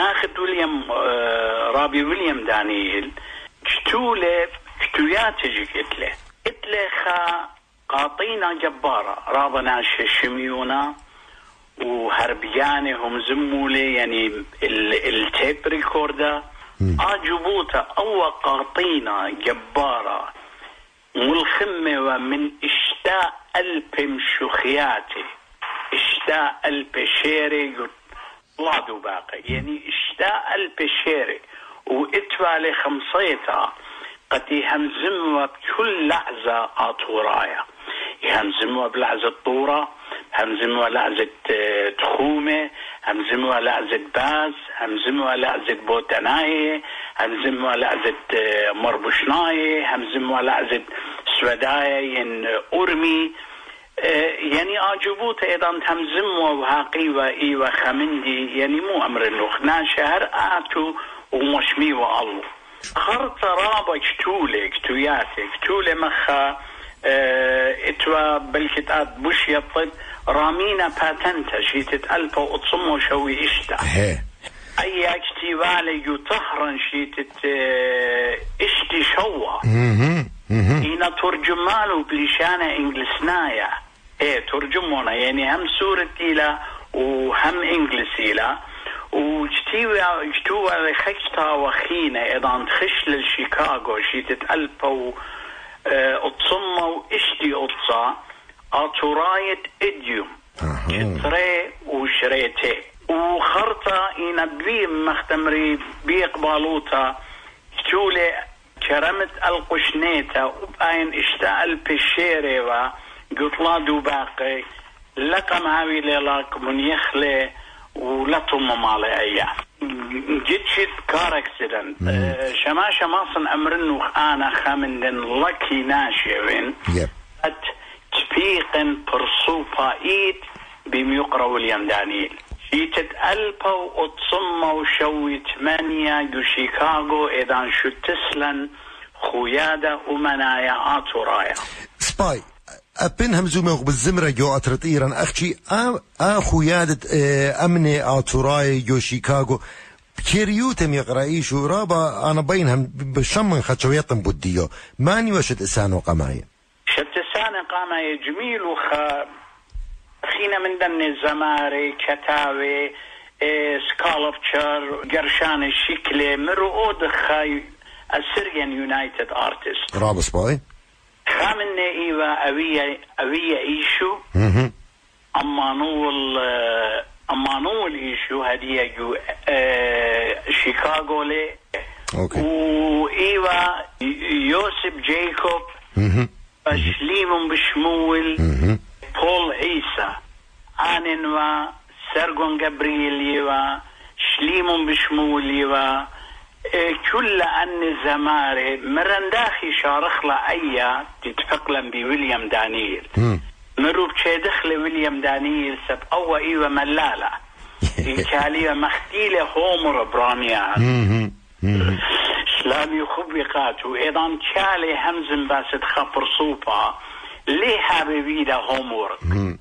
أخذ ويليام رابي ويليام دانييل كتولة كتوياتي قتله خا قاطينا جبارة راضنا شميونا وهربياني هم زمولي يعني التيب ريكوردا أجبوتا أو قاطينا جبارة ملخمة ومن اشتاء البمشوخياتي اشتاء البشيري لادو باقي يعني اشتاء البشيري واتوالي خمسيتا قد يهمزموا بكل لحظة آطورايا يهمزموا بلحظة طورة همزموا لحظة تخومة همزموا لحظة باز همزموا لحظة بوتناية همزموا لحظة مربوشناية همزموا لحظة سوداية أرمي يعني أجبوت أيضا همزموا وهاقي وإيوة خمندي يعني مو أمر النخنا شهر آتو ومشمي والله خرط رابا كتولة مخا اتوا بالكتاب بوش يطد رامينا باتنتا شيتت ألفا وتصمو شوي اشتا اي اكتوالي يطهرن شيتت اشتي شوا هنا ترجمالو بلشانة انجلسنايا ترجمونا يعني هم سورة إلى وهم انجلسيلا وجتوا خشتا وخينا اذا تخش للشيكاغو شيتت ألفا اتصموا واشتي اتصا اترايت اديوم شتري وشريتي وخرطة ينبلي مختمري بيقبالوتا شتولي كرمت القشنيتا وباين اشتاء البشيري وقطلا دوباقي لقم هاوي ليلاك من يخلي ولطم مالي اياه جد شد كار اكسيدنت شما صن امرنو انا خامندن لكي ناشيوين تبيقن برسوبا ايد بميقرا ويليام دانييل شيتت ألبا وتصمى وشوي 8 شيكاغو اذا شو تسلن خويادة ومنايا آتورايا سباي أبن همزومه بالزمرة جو أترت إيران أختي خويادة أمني آتوراي جو شيكاغو كيريوتم يقرأي شو رابا أنا بينهم بشمن خطوياتم بوديو ماني وشت إسانو قماية شت إسانو قماية جميل خينا من دن الزماري كتاوي سكالبتشر قرشان الشكلة مرؤود خاي السريان يونايتد آرتست رابا سباي خامنة إيوا أوية إيشو أمانول إيشو هدية جو شيكاغو لي وإيوا يوسف جايكوب شليم بشمول بول عيسى آنن سرغون جابرييل شليم بشمول كل أن زماري مرنداخي شارخ لا أيا تتفقلن بويليام دانييل مروب شي دخل ويليام دانييل سب أو إيوة ملالة الكالية مختيلة هومر براميان شلام يخبقات وإيضا كالي همزن باسد خبر صوبا ليه حبيبي ده هومر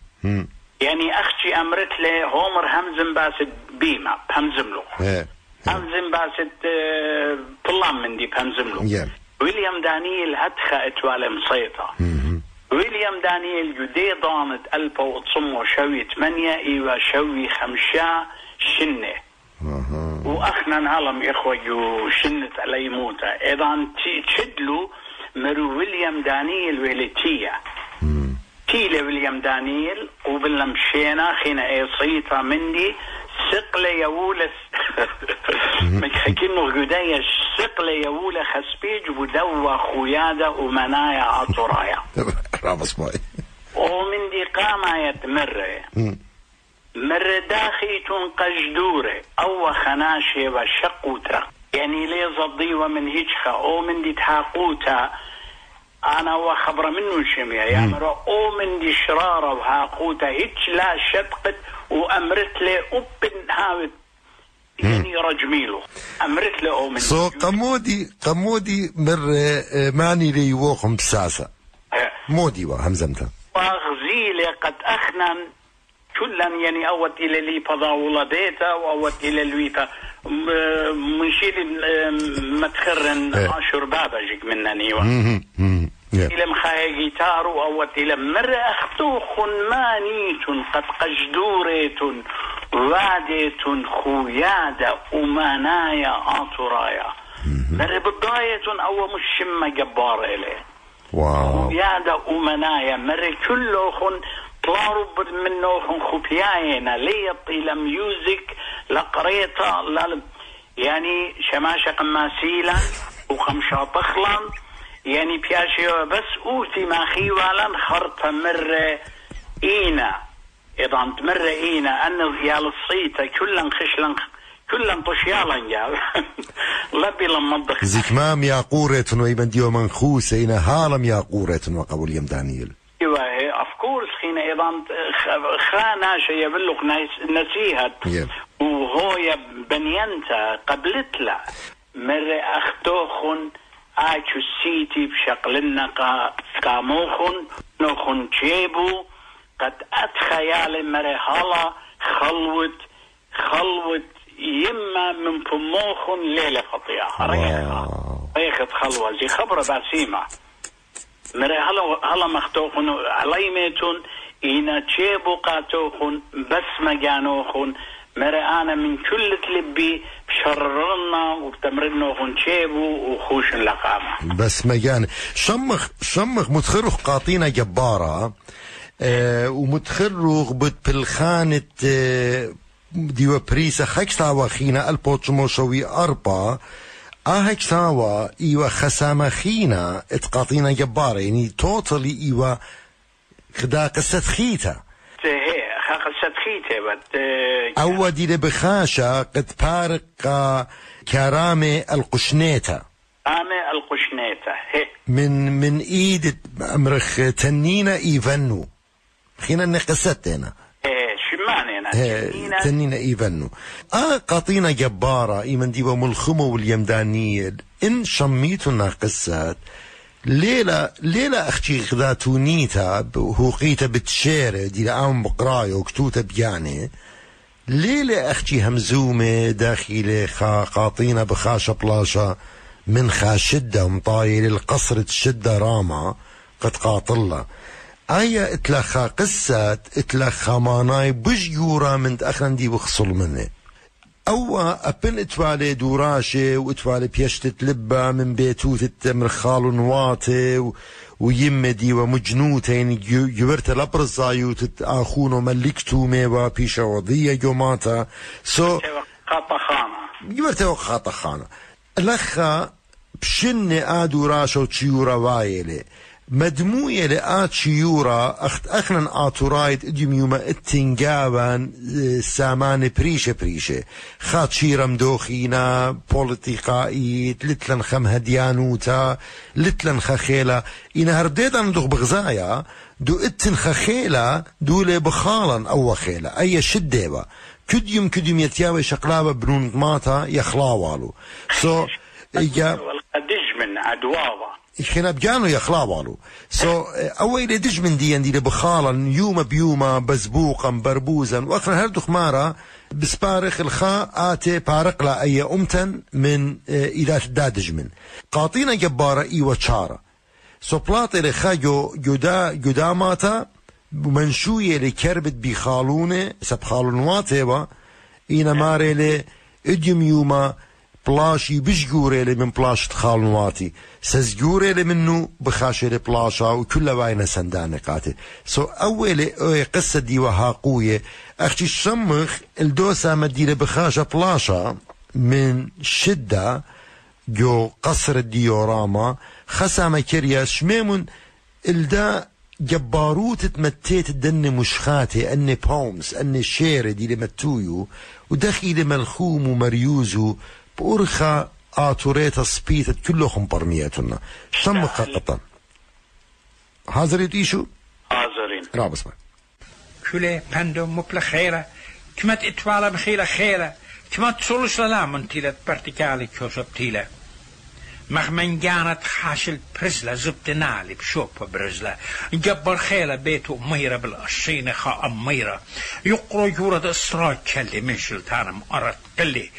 يعني أختي أمرت لي هومر همزن باسد بيما همزم له همزم باسد طلام من دي بهمزم له ويليام دانييل هدخة اتوالي مصيطة ويليام دانييل يدي ضانت ألبا وتصمو شوي 8 إيوا شوي 5 شنة وأخنا نعلم إخوة شنة علي موتا إذا تشدلو مرو ويليام دانييل ويلتية تيلة ويليام دانييل وباللمشينا خينا اي صيطة مندي سقلة يولس مكحكينو غدايا سقلة يولة خسبيج ودوا خويادة ومنايا عطرايا رابس باي ومن دي قامة يتمر مر داخي تنقجدوري او خناشي وشق وترق يعني لي زضي ومن هيجخة او من دي تحاقوتا أنا وخبر منه شمية يا مرة أو من دي شرارة وهاقوتا هيك لا شدقت وأمرت لي أبن هاوت يعني رجميله أمرت لي أو من قمودي مر ماني لي ووخم بساسة مودي وهمزمتها وغزيلي قد أخنن كلا يعني أوت إلى لي فضاولة ديتا وأوت إلى الويتا منشيل متخرن عاشر بابجك منني إلى مخايا جيتارو أو إلى مر أختوخ مانيت قد قجدوريت واديت خويادة أمانايا آطرايا مر بضاية أو مشمة جبار إليه خويادة أمانايا مر كلوخن طلارب منوخن خبياينا ليط إلى ميوزك لقريطة يعني شماشة قماسيلا وخمشة طخلا يعني بياشي بس اوتي ما خيوالا خرط مر اينا اذا مر اينا ان يا الصيته كلن خشلن كلن طشيالا جاب لبي لمضخ زكمام يا قورة ويبن ديو منخوسة إنا هالم يا قورة وقبول يم دانيل ايوه اوف كورس خينا ايضا خانا شي يبلغ نسيهت وهو بنينتا قبلت له مر اختوخن آچو سيتي بشقلنا قاموخن نوخن جيبو قد أتخيال مرحلة خلوت يما من فموخن ليلة خطيئة ريخت خلوة زي خبرة باسيمة مرحلة هلا مختوخن عليمتون إنا جيبو قاتوخن بس مجانوخن مرأنا من كل تلبي بشررنا وبتمرنا وخنشيبو وخوش اللقامة بس مجان شمخ متخرخ قاطينة جبارة ومتخرخ بالخانة ديو بريسة خكساوا خينا البوتشموشوي أربا هكساوا إيوا خسامة خينا اتقاطينة جبارة يعني توتالي إيوا خدا قصة خيتا أو دي بخاشة قد بارق كرامة القشنيتة من إيد أمرخ تنينة إيفنو خينا نقصتنا تنينة إيفنو قاطينة جبارة إيمن ديبا ملخمة واليمدانية إن شميتنا قصات ليلة أختي خذاتونيتا هوقيتا بتشيرة دي لعام بقراية وكتوتا بياني ليلة أختي همزومة داخلة قاطينة بخاشة بلاشة من خاشدة مطايل القصر تشدة راما قد قاطلة آية اتلخا قصات اتلخا ماناي بجيورا من تأخرن دي بخصل منه أو أبن اتوالي دوراشي واتوالي بيشتت لبا من بيتوت التمر خالو نواتي ويمدي ومجنوتين جبرت الأبرزايوت آخونو ملكتو ميوا بيشا وضية يوماتا جبرت وقاطة خانة لخا بشن دوراشو تشيورا وايلي مدموية لآتشيورا أخنن آتورايت اديم يوما اتنقابان سامان بريشة خاتشيرا مدوخينا بوليتيقائيت لتلن خم هديانوتا لتلن خخيلة إنا هرديتا ندوخ بغزايا دو اتن خخيلة دولي بخالا أو خيلة أي شديبا كديم يتياوي شقلابا بنون ماتا يخلاوالو دجمن عدواوا خنا بجانو يخلاوالو أول دجمن دي بخالا يوم بيوما بزبوقا بربوزا وأخرى هردو خمارة بسبارخ الخاء آتي بارقلا أي أمتن من إذا دجمن قاطينا جبارة إيوة شارة بلاطي لخا جدا ماتا منشوية لكربت بخالونة سبخالونواتي إينا ماري لي اديم يوما بلاشي بشجوري لي من بلاش تخالنواتي سزجوري لي منو بخاشي لي بلاشا وكل واينا سندانقاتي أولي قصة دي وهاقوية أختي الشمخ الدوسة مدينة بخاشة بلاشا من شدة جو قصر الديوراما خسامة كريا شميمون الدا جباروت تمتيت الدن مشخاتي أني بومس أني شير دي لمتويو ودخيل ملخوم ومريوزو بأرخا آتوريتا سبيتت كلهم برمياتنا شمخ قطن حاضرين إيشو؟ حاضرين رابس ما كله بندو مبلا خيرة كما تتوالا بخيرة خيرة كما تصولش للامن تيلة برتكالي كوسب تيلة مخمن كانت خاشل برزلة زبتنالي بشوبة برزلة جبر خيلة بيتو ميرة بالأشين خاء ميرة يقرو يورد إسراج كالي مشل تانم أرد قلي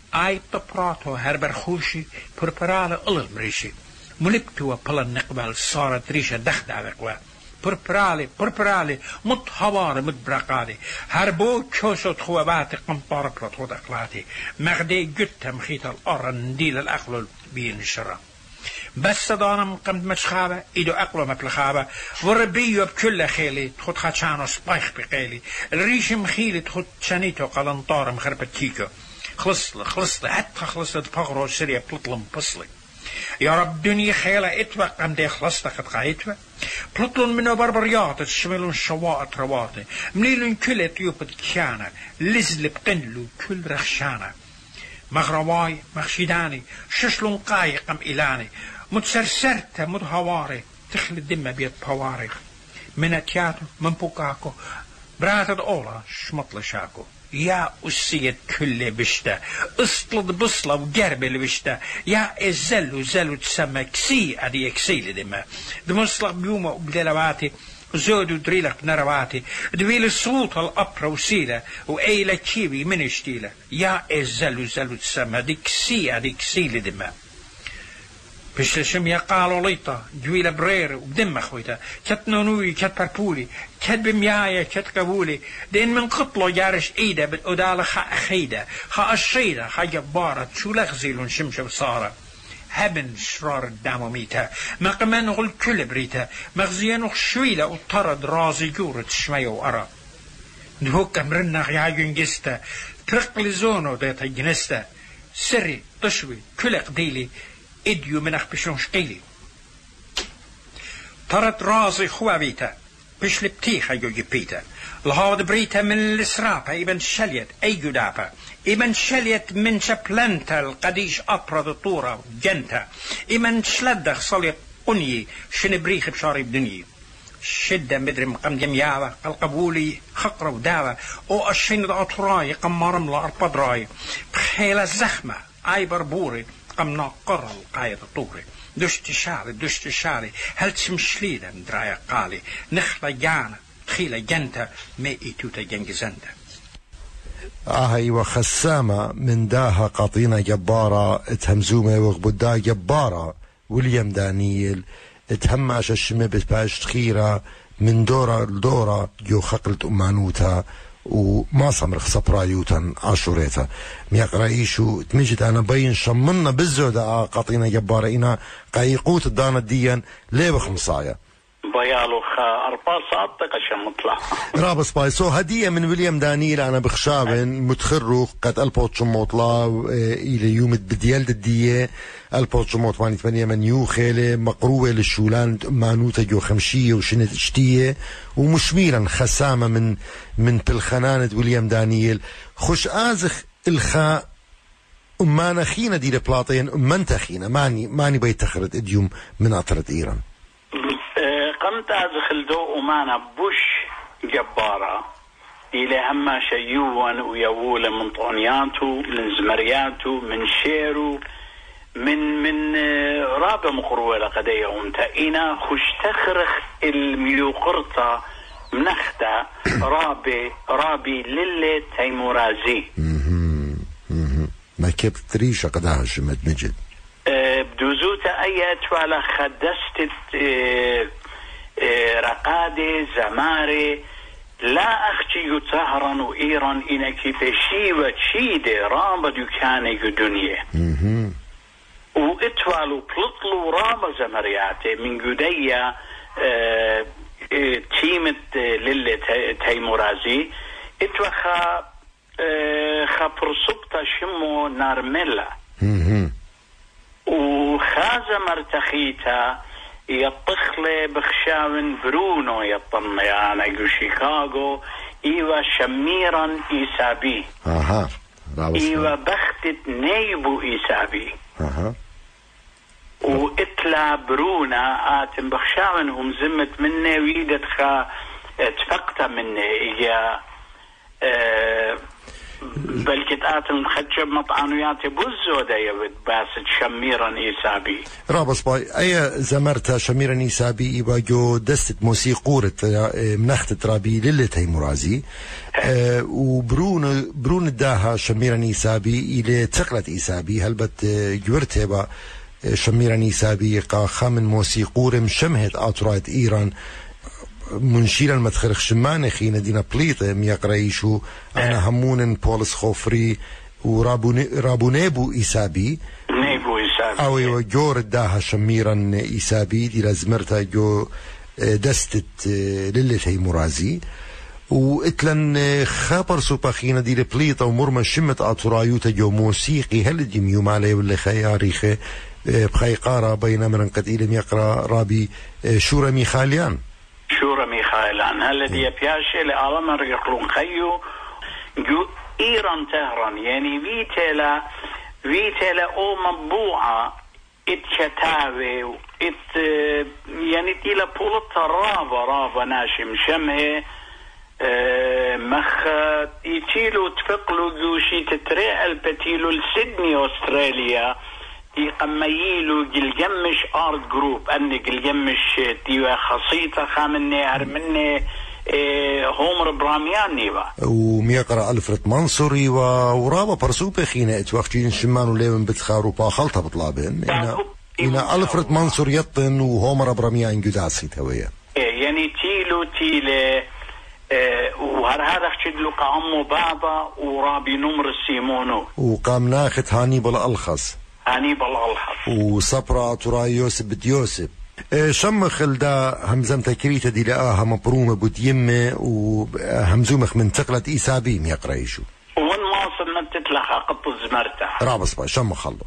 اي تبراتو هربر خوشي بربرالي المريشي ملبتو بلن نقبل صارت ريشة دخدع بقوا بربرالي متهوار متبرقالي هربو كوسوت خواباتي قمبار بلطو دقلاتي مغدي جتا مخيط الأرن ديل الأقل بين الشرا بس دانم قمد مشخابة إيدو أقلو مبلخابة وربيو بكل خيلي تخد خاتشانو سبايخ بقيلي الريش مخيلي تخد شانيتو قلنطار مخربتيكو خلصلي حتى خلصلي تبغرو سريع بلطلم بصلي يا رب دنيا خيلة اتوى قمدي خلصتك قايتوى بلطلن منو بربريات تشملون شواء رواتي منيلون كل طيوبة كيانة لزل بقنلو كل رخشانة مغرواي مخشيداني ششلون قايق ام إلاني متسرسرت متهواري تخلي الدم بيت بواري من اتياتو من بوكاكو براتد أولا شمطل شاكو يا أسيد كل بشتا اصطلد بصلة وقرب البشتا يا الزلو تسمى كسي ادي اكسيل دما دمصلق بيومة وبدلواتي زودو دريلك بنرواتي دويل الصوت الأبرة وسيلة وأيلة كيوي من اشتيلة يا الزلو تسمى دي كسي ادي اكسيل دما بشلشم يا قالوا ليطة جويلة برير وبدم خويتا كت نونوي كت بربولي كت بميايا كت قبولي دين من قطلو جارش ايدا بالأدالة خيدا الشيدة جبارة تشولخ زيلون شمشة وصارة هبن شرار الداموميتا ما قمان غل كل بريتا مغزيانو شويلة وطرد رازي جورة شمية وأرى نهوك مرنا غياجون جستا ترقل زونو ديتا جنستا سري تشوي كل قديلي إديو منخ بشون شقيلي طرد رازي خوابيتا بش لبتيخة يوجي بيتا لهاد بريتا من السرابة إبن شليت أي جدابة إبن شليت من شبلنتا القديش أبرد طورة جنتا إبن شلدخ صليت قني شنبريخ بشاري بدنيا شدة مدري مقام جمياوة القبولي خقرة وداوة أو الشين الأطراي قمارم لأرباد راي بخيلة زخمة أي بربوري قم ناقر القايد طوري دشت شاري هل تمشليدة مدرايا قالي نخلة جانا تخيلة جنتا ما إيتوتا جنجزندا هاي وخسامة من داها قاطينة جبارة اتهمزومة وغبدا جبارة ويليام دانييل اتهمش الشمبت باش تخيرة من دورة لدورة جو خقلت أمانوتا وما صمرخ صبرايوتا عاشوريتا ميقرأيشو تمجد أنا بين شمنا بالزودة قاطينة جبارة إنا قايقوت الدانة ديا ليه بخمصايا بيالو خا أرباصات تقشم مطلع رابس بايسو هدية من ويليام دانييل أنا بخشابن متخرخ قد البوتش موطلا إلى يوم بديال الدية البوتش موط 8 من يو خيلة مقروة للشولان مانوتا جو خمشية وشنت اشتية ومشميلا خسامة من بالخنانة ويليام دانييل خش آزخ الخاء أمانا خينا دي لبلاطين أمانتا خينا ماني بيتخرد اديوم من أطرة إيران قمت أدخل دو أمانة بوش جبارة إلى هما شيوان ويوول من طونياتو من زمرياتو من شيرو من رابة مقروة لقدية أمتا إنا خش تخرخ الميوقرطة منختا رابي للي تيمورازي ما كيف تريشة قدها شمت مجد بدوزوتا أي أتوالا خدست رقادة زماري لا أختي يتهرن وإيران إنك تشيوة شيدة رامة دكانة دنيا وإتوالوا بلطلوا رامة زمرياتي من جدية تيمة للي تيمورازي إتوخا خبرصبتا شمو نارميلا وخازة مرتخيتا يطخلي بخشاون برونو يطنيانا جو شيكاغو إيوا شميرا إيسابي إيوا بختت نيبو إيسابي وإتلا برونا آتم بخشاون هم زمت مني ويدت خا تفقت مني إيا بلكت آتم خدشب مطعنويات بوزو دايود باسد شميرا إيسابي رابص باي أي زمرتا شميرا إيسابي إبا جو دست موسيقورة منخت ترابي للتي مرازي وبرون داها شميرا إيسابي إلى تقلت إيسابي هلبت جورته با شميرا إيسابي قا خامن موسيقور مشمهت آترايت إيران منشيلا متخرخ شمان خينا دينا بليطة ميقرأيشو أنا همون بولس خوفري ورابونيبو إيسابي أو جور داها شميرا إيسابي دي لازمرتا جو دستت للتي مرازي وإتلن خابر سوباخينا دي لبليطة ومرمى شمت آترايوتا جو موسيقي هل دي ميومالي واللي خياريخي بخي قارة بين من قد إلم يقرأ رابي شورى ميخاليان الذي يبياشي لعالم يقولون خيو جو إيران تهران يعني فيتلا أو مطبوعة اتشتاوي يعني تيلا بولتا رابا ناشم شمه مخ يتيلو تفقلو ذوشي تتريع البتيلو لسيدني أستراليا يقميلو جلجمش آرت جروب أني جلجمش تيوا خصيصة خامني أرمني هومر برامياني با وميقرأ ألفرد منصوري ورابا برسوبة خينا اتوقتين شمانو ليون بتخارو با خلطة بطلابين إنا ألفرد منصور يطن وهومر براميان جداسي تويا يعني تيلة وهر هذا خشدلو قامو بابا ورابي نمر السيمونو وقام ناخد هانيبال الخص وصبرا ترى يوسف بد يوسف شمخل دا همزم تكريته دي لقاها مبرومة بود يمه وهمزومخ من تقلت إيسابيم يقرأيشو ومن واصل من تتلخ قط الزمرته رابص باي شمخ الله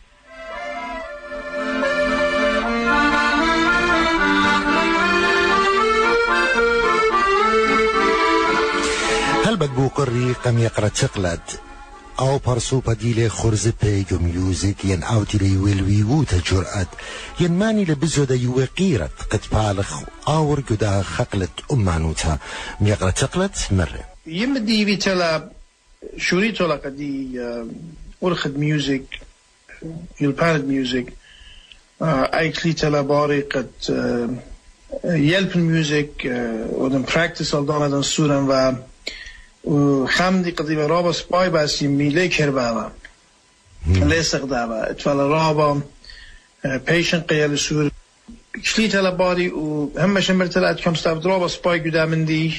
هل بدبو قري قم يقرأ تقلت او پرسوپا دیل خورز پیگو میوزیک ین او دیل ویلویو تا جرأت ین مانی لبزو دا یو قیرت قد بالخ آور قدا خقلت امانوتا ميقرأ تقلت مرة يمدي بيتلا شوريتو لقدي ورخد ميوزيك يلبارد ميوزيك ايكلي تلا باري قد يلب الميوزيك ودن براكتس الدانا دن سورن و وخمدي قديمة رابا سباي بس يميلي كربابا ليس قدابا اتفال رابا بيشن قيال سور شليت على باري وهم شمرت لأت كم ستافد رابا سباي قدامن دي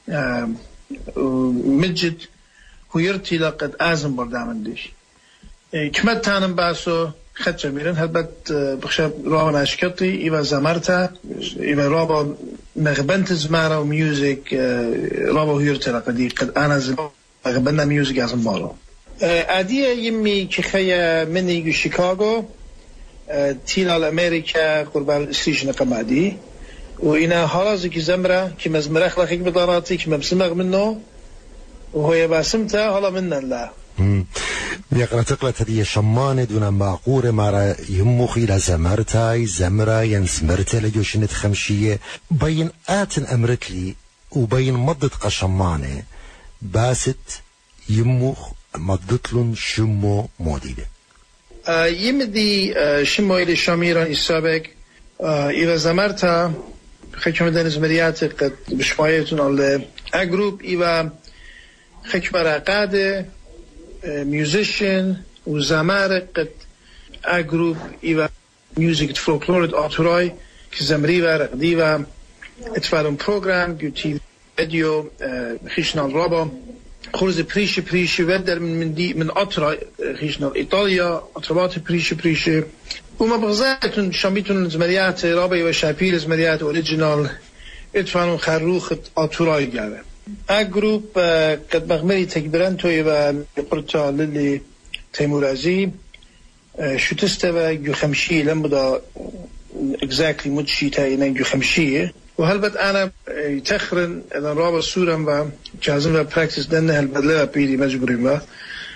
ومجد ويرتي لقد آزم بردامن ديش كمت تانم باسو خد جميلن هلبت بخشاب رابا ناشكتي إيوا زمرتا إيوا رابا مغبنت زمارة وميوزيك رابا هيرتي لقدي قد أنا مغبنا ميوزيك آزم بارو عادية يمي كخيا مني يجو شيكاغو تيلا الأمريكا قربان الستيشن قمادي وإنا هرازي كي زمرة كي مزمرخ لخيك بداراتي كي مبسمغ منه وهو يباسمتا هلا منا لا يقرأ تقلت هذه شمانة دون معقورة مرة يمخي لزمرتاي زمرة ينسمرت لجوشنة خمشية بين آتن أمرتلي وبين مضت قشمانة باست يمخ مضتلن شمو موديلة يمدي شمو إلي شاميران السابق إلى زمرتا خيكم دان زمريات قد بشمايتون على أجروب إلى خيكم راقادة musician وزمارة قد أجروب إيوا music folklore آتوراي كزمري ورقدي و اتفارم program جوتي فيديو خيشنال رابا خورز بريشي ودر من آتوراي خيشنال إيطاليا آتروات بريشي وما بغزاتون شاميتون زمريات رابا وشابيل زمريات أوريجينال اتفارم خروخ آتوراي جاره أجروب قد مغمري تكبران توي وقرطة للي تيمورازي شو تستوى جو خمشي لم بدا exactly مدشي تاينا جو خمشي وهل بد أنا تخرن أنا رابع سورة وجازم وبراكتس دنه هل بدلها بيدي مجبورين با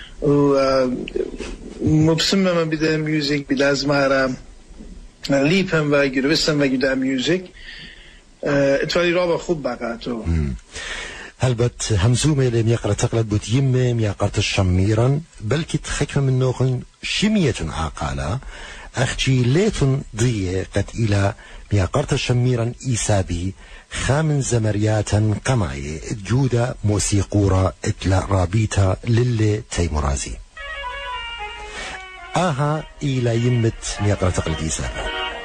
ومبسمة من بدا ميوزيك بدا زمارة ليبهم ويجروسم ويجدا ميوزيك اتفالي رابع خوب بقاتو هلبت همزومة لم يقرأ تقلد بوت يمم يقرأت الشميرا بلكي تخكم من نوخن شمية عقالة أختي ليتن ضية قد إلى يقرأت الشميرا إيسابي خامن زمرياتا قمعي جودة موسيقورة إتلا رابيتا للي تيمرازي آها إلى يمت يقرأ تقلد إيسابي.